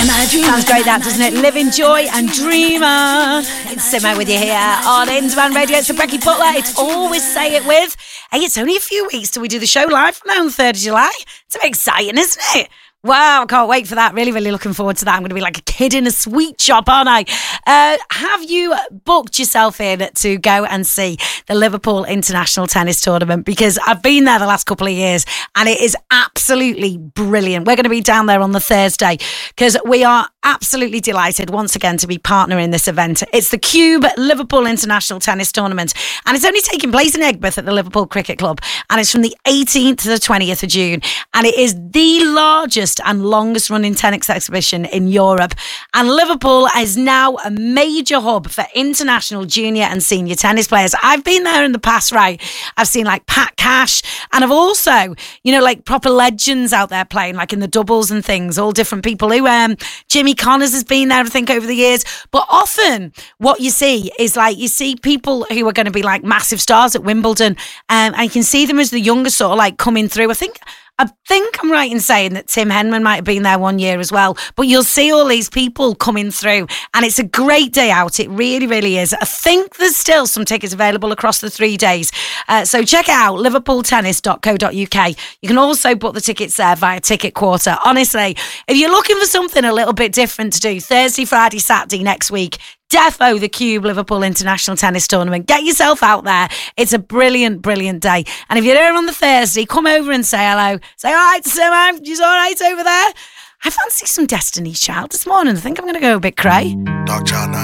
Sounds great, that, doesn't it? Live in joy and dreamer. It's Simo with you here on In Demand Radio. It's the Becky Butler. It's always say it with. Hey, it's only a few weeks till we do the show live from now on the 3rd of July. It's a bit exciting, isn't it? Wow, I can't wait for that. Really, really looking forward to that. I'm going to be like a kid in a sweet shop, aren't I? Have you booked yourself in to go and see the Liverpool International Tennis Tournament? Because I've been there the last couple of years and it is absolutely brilliant. We're going to be down there on the Thursday because we are absolutely delighted once again to be partnering this event. It's the Cube Liverpool International Tennis Tournament and it's only taking place in Egbert at the Liverpool Cricket Club, and it's from the 18th to the 20th of June, and it is the largest and longest running tennis exhibition in Europe. And Liverpool is now a major hub for international junior and senior tennis players. I've been there in the past, right? I've seen like Pat Cash, and I've also, you know, like proper legends out there playing, like in the doubles and things, all different people who, Jimmy Connors has been there, I think, over the years. But often what you see is like, you see people who are going to be like massive stars at Wimbledon, and you can see them as the younger sort of like coming through. I think I'm right in saying that Tim Henman might have been there one year as well. But you'll see all these people coming through and it's a great day out. It really, really is. I think there's still some tickets available across the 3 days. So check it out, liverpooltennis.co.uk. You can also book the tickets there via Ticket Quarter. Honestly, if you're looking for something a little bit different to do Thursday, Friday, Saturday next week, defo the Cube Liverpool International Tennis Tournament. Get yourself out there. It's a brilliant, brilliant day. And if you're there on the Thursday, come over and say hello. Say, all right, Simo, you all right over there? I fancy some Destiny's Child this morning. I think I'm going to go a bit cray. Dark Child